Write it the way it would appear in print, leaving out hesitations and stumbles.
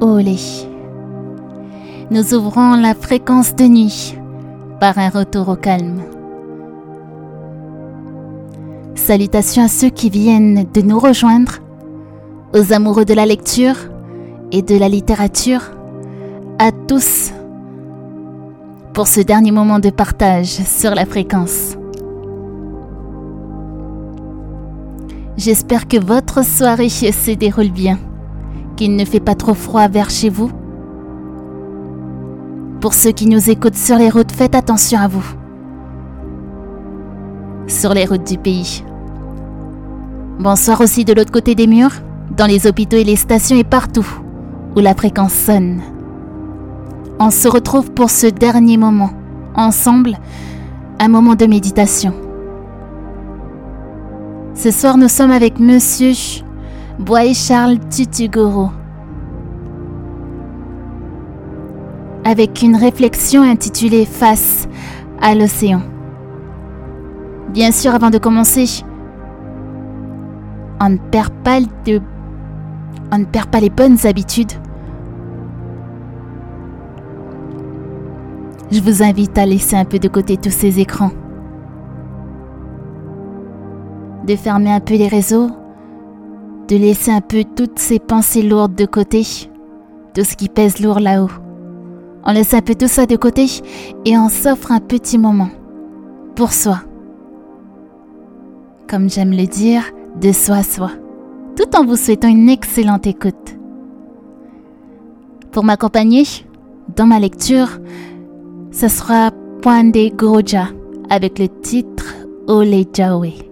Olé. Nous ouvrons la fréquence de nuit par un retour au calme. Salutations à ceux qui viennent de nous rejoindre, aux amoureux de la lecture et de la littérature, à tous pour ce dernier moment de partage sur la fréquence. J'espère que votre soirée se déroule bien, qu'il ne fait pas trop froid vers chez vous. Pour ceux qui nous écoutent sur les routes, faites attention à vous. Sur les routes du pays. Bonsoir aussi de l'autre côté des murs, dans les hôpitaux et les stations et partout où la fréquence sonne. On se retrouve pour ce dernier moment, ensemble, un moment de méditation. Ce soir, nous sommes avec Monsieur Bois-Charles Tutugoro, avec une réflexion intitulée « Face à l'océan ». Bien sûr, avant de commencer, on ne perd pas les bonnes habitudes. Je vous invite à laisser un peu de côté tous ces écrans, de fermer un peu les réseaux, de laisser un peu toutes ces pensées lourdes de côté, tout ce qui pèse lourd là-haut. On laisse un peu tout ça de côté et on s'offre un petit moment pour soi. Comme j'aime le dire, de soi à soi, tout en vous souhaitant une excellente écoute. Pour m'accompagner dans ma lecture, ce sera Pwande Goroja avec le titre Ole Jawe.